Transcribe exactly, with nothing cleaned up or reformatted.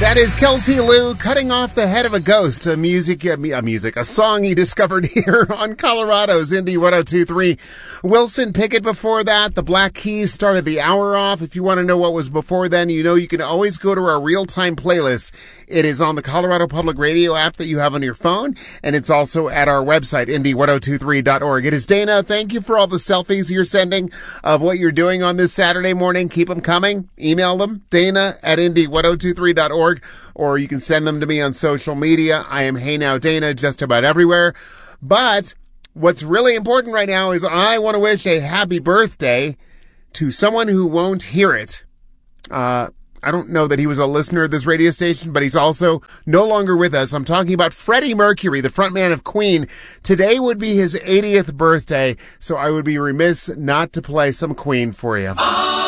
That is Kelsey Lou cutting off the head of a ghost, a music, a music, a song he discovered here on Colorado's Indie one oh two point three. Wilson Pickett before that. The Black Keys started the hour off. If you want to know what was before then, you know you can always go to our real-time playlist. It is on the Colorado Public Radio app that you have on your phone, and it's also at our website, indie ten twenty-three dot org. It is Dana. Thank you for all the selfies you're sending of what you're doing on this Saturday morning. Keep them coming. Email them, Dana at indie ten twenty-three dot org, or you can send them to me on social media. I am Hey Now Dana just about everywhere. But what's really important right now is I want to wish a happy birthday to someone who won't hear it. Uh, I don't know that he was a listener of this radio station, but he's also no longer with us. I'm talking about Freddie Mercury, the frontman of Queen. Today would be his eightieth birthday, so I would be remiss not to play some Queen for you.